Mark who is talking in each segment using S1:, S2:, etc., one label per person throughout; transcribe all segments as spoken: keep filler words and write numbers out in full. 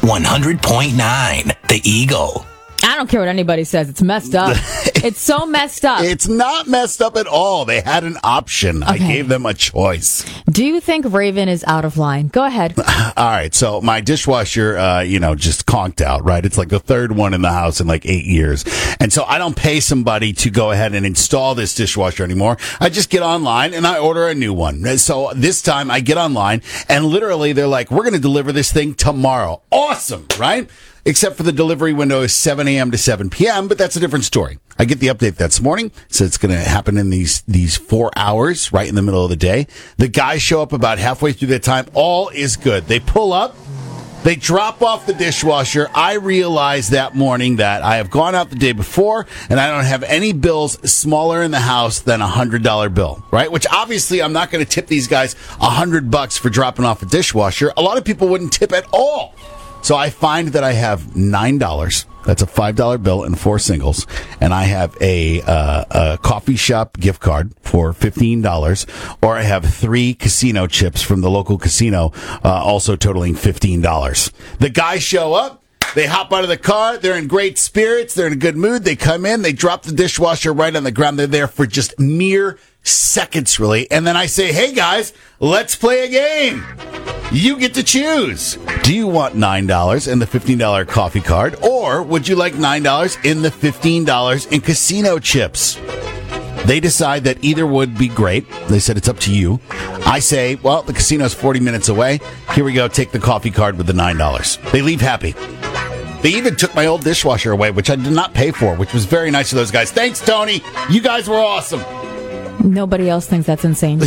S1: one hundred point nine The Eagle.
S2: I don't care what anybody says. It's messed up. It's so messed up.
S3: It's not messed up at all. They had an option. Okay. I gave them a choice.
S2: Do you think Raven is out of line? Go ahead.
S3: All right. So my dishwasher, uh, you know, just conked out, right? It's like the third one in the house in like eight years. And so I don't pay somebody to go ahead and install this dishwasher anymore. I just get online and I order a new one. So this time I get online and literally they're like, we're going to deliver this thing tomorrow. Awesome, right? Except for the delivery window is seven a.m. to seven p.m., but that's a different story. I get the update this morning, so it's going to happen in these these four hours, right in the middle of the day. The guys show up about halfway through that time. All is good. They pull up. They drop off the dishwasher. I realize that morning that I have gone out the day before, and I don't have any bills smaller in the house than a one hundred dollars bill, right? Which obviously I'm not going to tip these guys one hundred bucks for dropping off a dishwasher. A lot of people wouldn't tip at all. So I find that I have nine dollars. That's a five dollar bill and four singles. And I have a, uh, a coffee shop gift card for fifteen dollars. Or I have three casino chips from the local casino, uh, also totaling fifteen dollars. The guys show up. They hop out of the car. They're in great spirits. They're in a good mood. They come in. They drop the dishwasher right on the ground. They're there for just mere seconds, really. And then I say, hey, guys, let's play a game. You get to choose. Do you want nine dollars in the fifteen dollars coffee card, or would you like nine dollars in the fifteen dollars in casino chips? They decide that either would be great. They said it's up to you. I say, well, the casino's forty minutes away. Here we go. Take the coffee card with the nine dollars. They leave happy. They even took my old dishwasher away, which I did not pay for, which was very nice of those guys. Thanks, Tony. You guys were awesome.
S2: Nobody else thinks that's insane.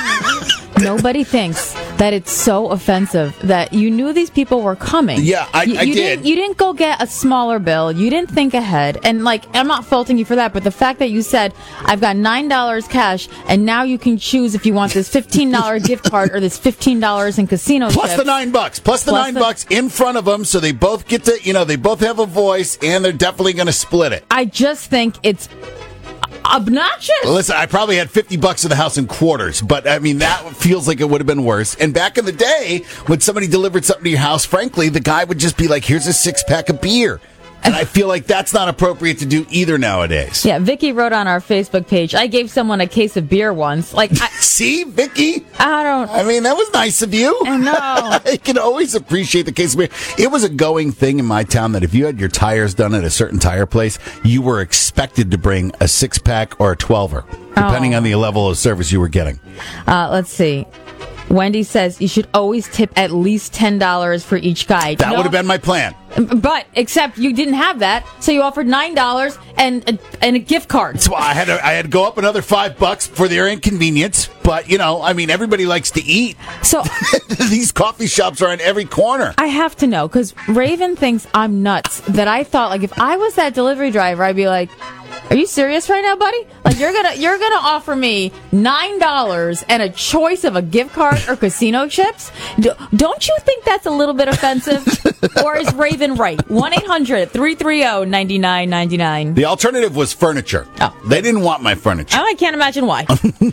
S2: Nobody thinks that it's so offensive that you knew these people were coming.
S3: Yeah, I,
S2: you,
S3: I
S2: you
S3: did.
S2: Didn't, you didn't go get a smaller bill. You didn't think ahead. And, like, I'm not faulting you for that, but the fact that you said, I've got nine dollars cash, and now you can choose if you want this fifteen dollars gift card or this fifteen dollars in casino
S3: Plus
S2: chips.
S3: the nine bucks. Plus the
S2: Plus
S3: nine
S2: the,
S3: bucks in front of them, so they both get to, you know, they both have a voice, and they're definitely going to split it.
S2: I just think it's obnoxious.
S3: Listen, I probably had fifty bucks in the house in quarters, but I mean, that feels like it would have been worse. And back in the day, when somebody delivered something to your house, frankly, the guy would just be like, here's a six pack of beer. And I feel like that's not appropriate to do either nowadays.
S2: Yeah, Vicky wrote on our Facebook page, I gave someone a case of beer once. Like, I,
S3: see, Vicky?
S2: I don't...
S3: I mean, that was nice of you.
S2: I know.
S3: I can always appreciate the case of beer. It was a going thing in my town that if you had your tires done at a certain tire place, you were expected to bring a six-pack or a twelver, depending
S2: oh.
S3: on the level of service you were getting.
S2: Uh, let's see. Wendy says you should always tip at least ten dollars for each guy.
S3: That
S2: no,
S3: would have been my plan.
S2: But, except you didn't have that, so you offered nine dollars and a, and a gift card.
S3: So I had to, I had to go up another five bucks for their inconvenience. But, you know, I mean, everybody likes to eat.
S2: So
S3: these coffee shops are on every corner.
S2: I have to know, because Raven thinks I'm nuts, that I thought, like, if I was that delivery driver, I'd be like, are you serious right now, buddy? Like, you're gonna you're gonna offer me nine dollars and a choice of a gift card or casino chips? D- don't you think that's a little bit offensive? Or is Raven right? one eight hundred three three zero nine nine nine nine.
S3: The alternative was furniture. Oh. They didn't want my furniture.
S2: I can't imagine why.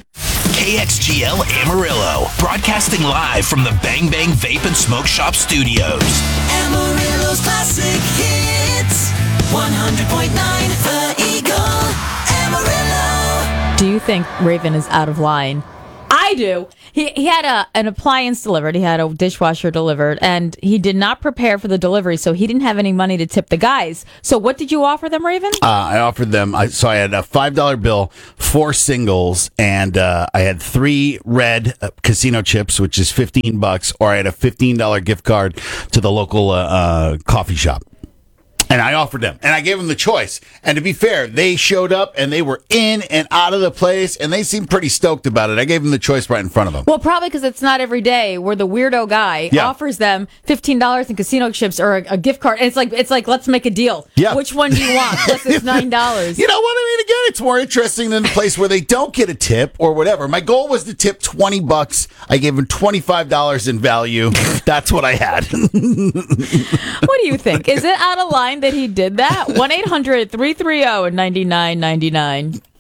S1: K X G L Amarillo, broadcasting live from the Bang Bang Vape and Smoke Shop Studios.
S4: Amarillo's classic hits, one hundred point nine The Eagle, Amarillo.
S2: Do you think Raven is out of line? I do. He he had a an appliance delivered. He had a dishwasher delivered, and he did not prepare for the delivery, so he didn't have any money to tip the guys. So what did you offer them, Raven?
S3: Uh, I offered them, I, so I had a five dollar bill, four singles, and uh, I had three red uh, casino chips, which is fifteen bucks, or I had a fifteen dollar gift card to the local uh, uh, coffee shop. And I offered them, and I gave them the choice. And to be fair, they showed up, and they were in and out of the place, and they seemed pretty stoked about it. I gave them the choice right in front of them.
S2: Well, probably because it's not every day where the weirdo guy
S3: yeah.
S2: offers them fifteen dollars in casino chips or a, a gift card. And it's like, it's like, let's make a deal.
S3: Yeah.
S2: Which one do you want? Plus it's nine dollars.
S3: You know what I mean? Again, it's more interesting than the place where they don't get a tip or whatever. My goal was to tip twenty bucks. I gave them twenty-five dollars in value. That's what I had.
S2: What do you think? Is it out of line that he did that? one eight hundred three three zero nine nine nine nine.